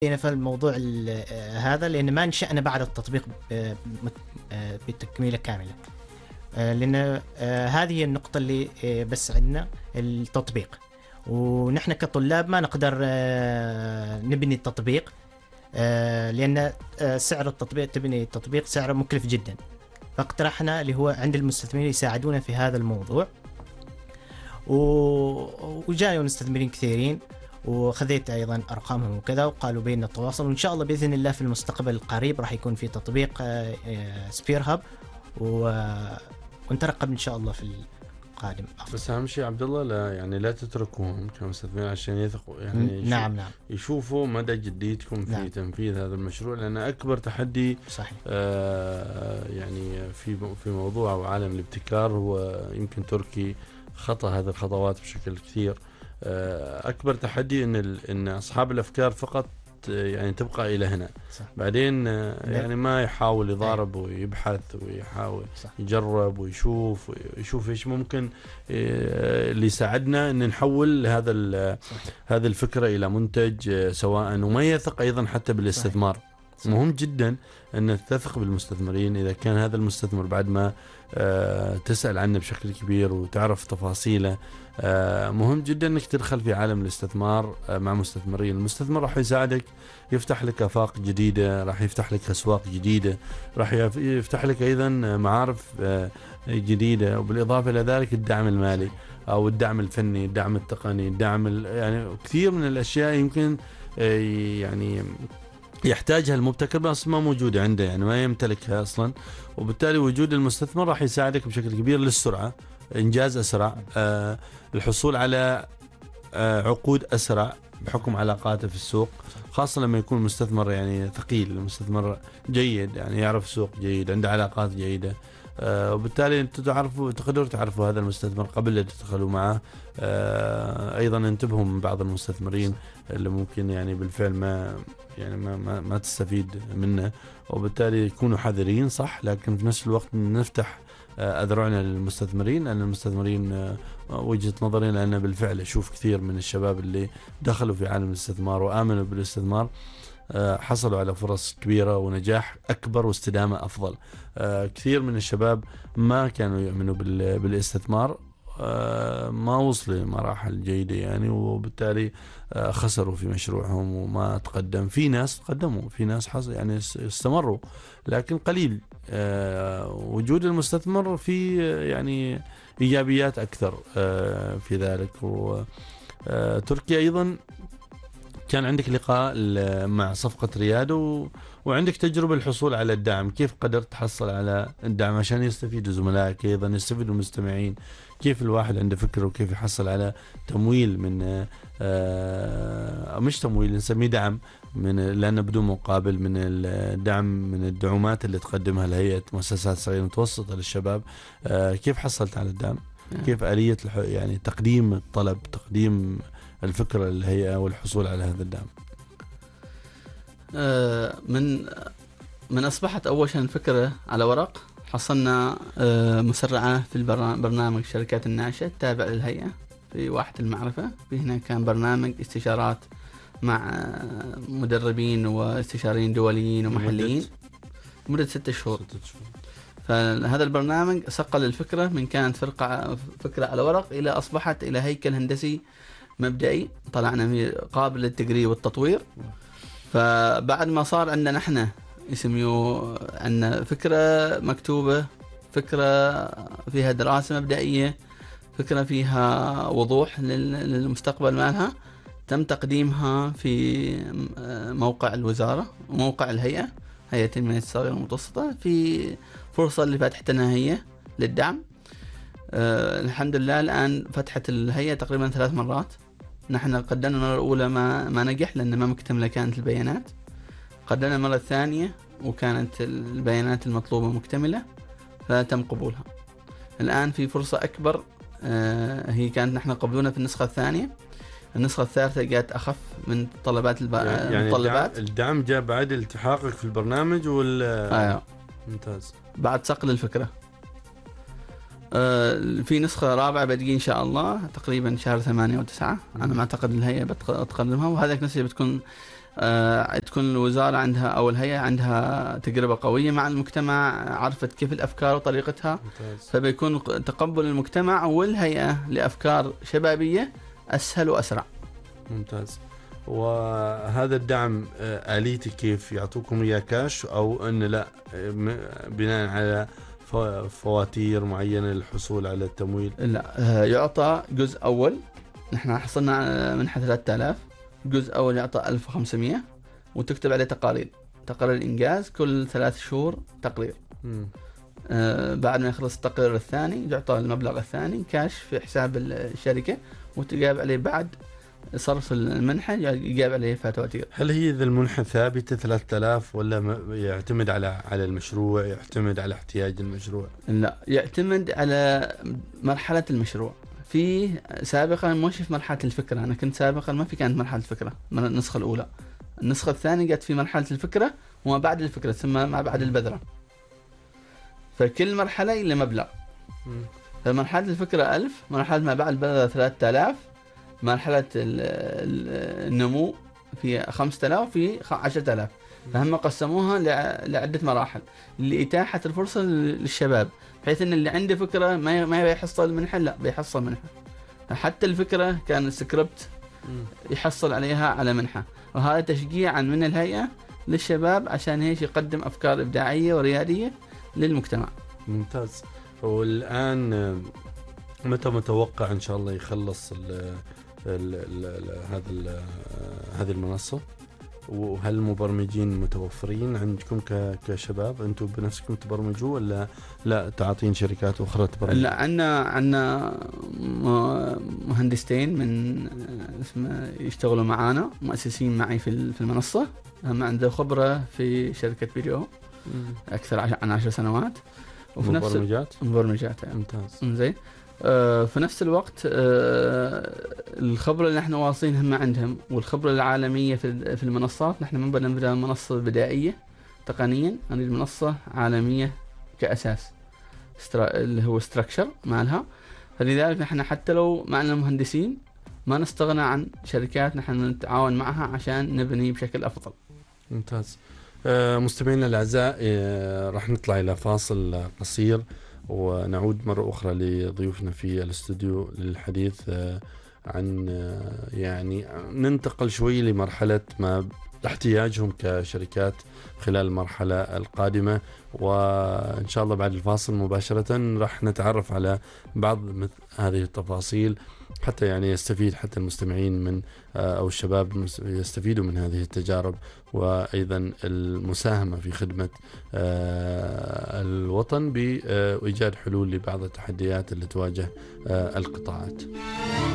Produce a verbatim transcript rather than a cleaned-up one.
في الموضوع هذا لأن ما نشأنا بعد التطبيق بتكميلة كاملة، لأن هذه هي النقطة اللي بس عندنا التطبيق، ونحن كطلاب ما نقدر نبني التطبيق لأن سعر التطبيق تبني التطبيق سعره مكلف جدا. فاقترحنا اللي هو عند المستثمرين يساعدونا في هذا الموضوع، وجاءوا مستثمرين كثيرين وخذيت أيضا أرقامهم وكذا، وقالوا بيننا التواصل، وإن شاء الله بإذن الله في المستقبل القريب راح يكون في تطبيق سبير هاب، ونترقب إن شاء الله في القادم أفضل. بس أهم شيء عبد الله لا يعني لا تتركوهم كمستثمرين عشان يثقوا، يعني نعم نعم يشوفوا مدى جديتكم في نعم. تنفيذ هذا المشروع، لأن أكبر تحدي صحيح. آه يعني في في موضوع وعالم الابتكار هو يمكن تركي خطأ هذه الخطوات بشكل كثير. أكبر تحدي إن إن أصحاب الأفكار فقط يعني تبقى إلى هنا، صح. بعدين يعني ما يحاول يضارب ويبحث ويحاول صح. يجرب ويشوف ويشوف إيش ممكن اللي يساعدنا إن نحول هذا هذه الفكرة إلى منتج سواء، وما يثق أيضا حتى بالاستثمار. صح. مهم جدا أن تثق بالمستثمرين. إذا كان هذا المستثمر بعد ما تسأل عنه بشكل كبير وتعرف تفاصيله، مهم جدا أنك تدخل في عالم الاستثمار مع مستثمرين. المستثمر راح يساعدك يفتح لك آفاق جديدة، راح يفتح لك أسواق جديدة، راح يفتح لك أيضا معارف جديدة، وبالإضافة إلى ذلك الدعم المالي أو الدعم الفني، الدعم التقني، الدعم يعني كثير من الأشياء يمكن يعني يحتاجها المبتكر بس ما موجودة عنده، يعني ما يمتلكها أصلا، وبالتالي وجود المستثمر راح يساعدك بشكل كبير للسرعة، إنجاز أسرع، آه الحصول على آه عقود أسرع بحكم علاقاته في السوق، خاصة لما يكون مستثمر يعني ثقيل، مستثمر جيد يعني يعرف السوق جيد، عنده علاقات جيدة، آه وبالتالي أنتم تعرفوا تقدروا تعرفوا هذا المستثمر قبل لا تدخلوا معه. آه أيضا انتبهوا من بعض المستثمرين اللي ممكن يعني بالفعل ما يعني ما ما, ما تستفيد منه، وبالتالي يكونوا حذرين صح، لكن في نفس الوقت نفتح أذرعنا للمستثمرين، لأن المستثمرين وجهة نظري لأن بالفعل أشوف كثير من الشباب اللي دخلوا في عالم الاستثمار وآمنوا بالاستثمار حصلوا على فرص كبيرة ونجاح أكبر واستدامة أفضل. كثير من الشباب ما كانوا يؤمنوا بالاستثمار ما وصلوا لمراحل جيدة يعني، وبالتالي خسروا في مشروعهم وما تقدم. في ناس تقدموا، في ناس حصل يعني استمروا، لكن قليل. وجود المستثمر في يعني إيجابيات أكثر في ذلك. وتركيا أيضا كان عندك لقاء مع صفقة رياد و... وعندك تجربة الحصول على الدعم، كيف قدرت تحصل على الدعم عشان يستفيد زملائك أيضا يستفيدوا المستمعين؟ كيف الواحد عنده فكرة وكيف يحصل على تمويل من آه مش تمويل نسميه دعم من، لأنه بدون مقابل، من الدعم من الدعومات اللي تقدمها الهيئة مؤسسات صغيرة متوسطة للشباب. آه كيف حصلت على الدعم؟ كيف آلية يعني تقديم الطلب، تقديم الفكرة للهيئة والحصول على هذا الدعم؟ آه من من أصبحت أول شيء الفكرة على ورق، حصلنا آه مسرعة في البرنامج شركات الناشئة التابع للهيئة في واحة المعرفة. في هنا كان برنامج استشارات مع مدربين واستشاريين دوليين ومحليين مدة ستة شهور. فهذا البرنامج صقل الفكرة من كانت فرقة فكرة على ورق إلى أصبحت إلى هيكل هندسي مبدئي طلعنا فيه قابل للتقرير والتطوير. فبعد ما صار عندنا نحن يسميوه أن فكرة مكتوبة، فكرة فيها دراسة مبدئية، فكرة فيها وضوح للمستقبل مالها، تم تقديمها في موقع الوزارة وموقع الهيئة، هيئة التنمية الصغيرة والمتوسطة، في فرصة اللي فتحت لنا هي للدعم. أه الحمد لله الآن فتحت الهيئة تقريبا ثلاث مرات. نحن قدمنا المرة الأولى ما ما نجح لأن ما مكتملة كانت البيانات، قدمنا المرة الثانية وكانت البيانات المطلوبة مكتملة فتم قبولها. الآن في فرصة أكبر، أه هي كانت نحن قبلونا في النسخة الثانية، النسخة الثالثة جاءت أخف من طلبات الب... يعني المطلبات. الدعم جاء بعد التحاقك في البرنامج ولا؟ أيوة. ممتاز. بعد صقل الفكرة. آه في نسخة رابعة بدقي إن شاء الله تقريبا شهر ثمانية وتسعة. أنا ما أعتقد الهيئة بتقدمها، وهذا النسخة بتكون آه تكون الوزارة عندها أو الهيئة عندها تجربة قوية مع المجتمع، عرفت كيف الأفكار وطريقتها. ممتاز. فبيكون تقبل المجتمع والهيئة لأفكار شبابية أسهل وأسرع. ممتاز. وهذا الدعم آليته كيف؟ يعطوكم إياه كاش أو أن لا بناء على فواتير معينة للحصول على التمويل؟ لا، يعطى جزء أول، نحن حصلنا منحة ثلاثة آلاف، جزء أول يعطى ألف وخمسمية وتكتب عليه تقارير تقرير الإنجاز كل ثلاث شهور تقرير. م. آه بعد ما يخلص التقرير الثاني يعطى المبلغ الثاني كاش في حساب الشركة، وتجاب عليه بعد صرف المنحة يجاب عليه فواتير. هل هي ذا المنحة ثابتة ثلاثة آلاف ولا يعتمد على على المشروع، يعتمد على احتياج المشروع؟ لا، يعتمد على مرحلة المشروع. في سابقا مش في مرحلة الفكرة، أنا كنت سابقا ما في كانت مرحلة الفكرة من النسخة الأولى، النسخة الثانية جت في مرحلة الفكرة وما بعد الفكرة تسمى ما بعد البذرة، فكل مرحلة إلى مبلغ. فمرحلة الفكرة ألف، مرحلة ما بعد البذرة ثلاثة آلاف، مرحلة النمو في خمسة آلاف في عشرة آلاف. فهم قسموها لعدة مراحل لإتاحة الفرصة للشباب، بحيث أن اللي عنده فكرة ما ما يحصل منحة، لا بيحصل منحة. حتى الفكرة كان السكريبت يحصل عليها على منحة، وهذا تشجيعا من الهيئة للشباب عشان هيش يقدم أفكار إبداعية وريادية للمجتمع. ممتاز. والآن متى متوقع إن شاء الله يخلص ال ال ال هذا هذه المنصة؟ وهل المبرمجين متوفرين عندكم كشباب؟ أنتم بنفسكم تبرمجوا ولا لا تعاطين شركات أخرى تبرمج؟ لا، عندنا عندنا مهندسين من اسمه يشتغلوا معانا، مؤسسين معي في في المنصة، هم عنده خبرة في شركة فيديو أكثر عن عشر سنوات، وفي نفس مبرمجات مبرمجات يعني. ممتاز. زين. آه في نفس الوقت آه الخبرة اللي نحن واصلين هم عندهم، والخبرة العالمية في في المنصات. نحن ما بدنا نبدأ منصة بدائية تقنيا، نريد منصة عالمية كأساس اللي هو ستراكشر مالها. فلذلك نحن حتى لو معنا مهندسين ما نستغنى عن شركات نحن نتعاون معها عشان نبني بشكل أفضل. ممتاز. آه مستمعينا الأعزاء، آه راح نطلع إلى فاصل قصير ونعود مرة أخرى لضيوفنا في الاستوديو للحديث عن يعني ننتقل شوي لمرحلة ما احتياجهم كشركات خلال المرحلة القادمة، وإن شاء الله بعد الفاصل مباشرة راح نتعرف على بعض هذه التفاصيل حتى يعني يستفيد حتى المستمعين من أو الشباب يستفيدوا من هذه التجارب، وأيضا المساهمة في خدمة الوطن بإيجاد حلول لبعض التحديات اللي تواجه القطاعات.